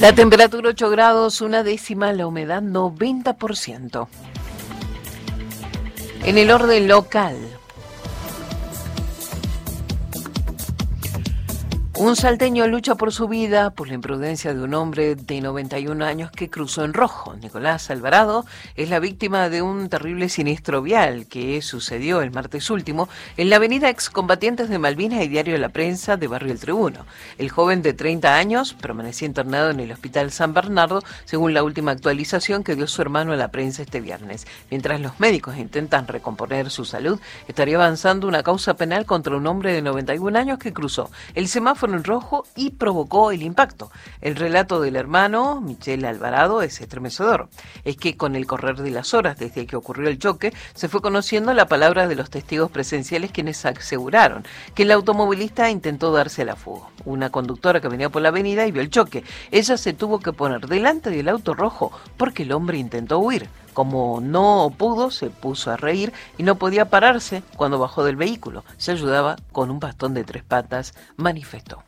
La temperatura 8 grados, una décima, la humedad 90%. En el orden local, un salteño lucha por su vida por la imprudencia de un hombre de 91 años que cruzó en rojo. Nicolás Alvarado es la víctima de un terrible siniestro vial que sucedió el martes último en la avenida Excombatientes de Malvinas y Diario La Prensa de Barrio El Tribuno. El joven de 30 años permanecía internado en el Hospital San Bernardo, según la última actualización que dio su hermano a la prensa este viernes. Mientras los médicos intentan recomponer su salud, estaría avanzando una causa penal contra un hombre de 91 años que cruzó el semáforo en rojo y provocó el impacto. El relato del hermano, Michel Alvarado, es estremecedor. Es que con el correr de las horas desde que ocurrió el choque, se fue conociendo la palabra de los testigos presenciales quienes aseguraron que el automovilista intentó darse a la fuga. Una conductora que venía por la avenida y vio el choque. Ella se tuvo que poner delante del auto rojo porque el hombre intentó huir. Como no pudo, se puso a reír y no podía pararse cuando bajó del vehículo. Se ayudaba con un bastón de 3 patas, manifestó.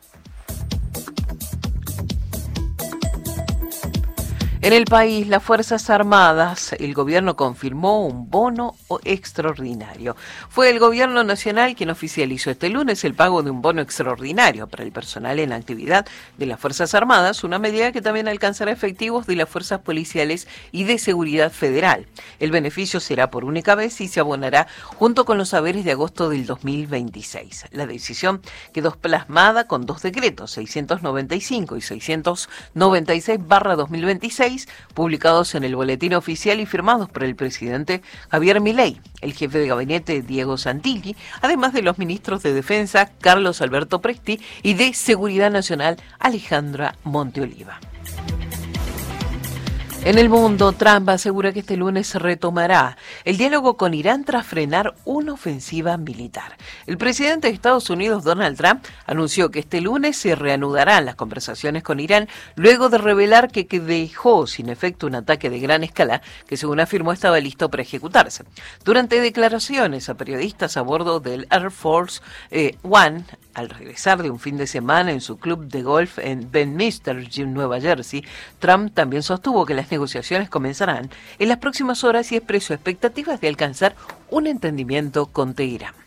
En el país, las Fuerzas Armadas, el gobierno confirmó un bono extraordinario. Fue el gobierno nacional quien oficializó este lunes el pago de un bono extraordinario para el personal en actividad de las Fuerzas Armadas, una medida que también alcanzará efectivos de las fuerzas policiales y de seguridad federal. El beneficio será por única vez y se abonará junto con los haberes de agosto del 2026. La decisión quedó plasmada con 2 decretos, 695 y 696/2026, publicados en el Boletín Oficial y firmados por el presidente Javier Milei, el jefe de gabinete Diego Santilli, además de los ministros de Defensa Carlos Alberto Presti y de Seguridad Nacional Alejandra Monteoliva. En el mundo, Trump asegura que este lunes se retomará el diálogo con Irán tras frenar una ofensiva militar. El presidente de Estados Unidos, Donald Trump, anunció que este lunes se reanudarán las conversaciones con Irán luego de revelar que dejó sin efecto un ataque de gran escala que, según afirmó, estaba listo para ejecutarse. Durante declaraciones a periodistas a bordo del Air Force One, al regresar de un fin de semana en su club de golf en Bedminster, Nueva Jersey, Trump también sostuvo que las negociaciones comenzarán en las próximas horas y expresó expectativas de alcanzar un entendimiento con Teherán.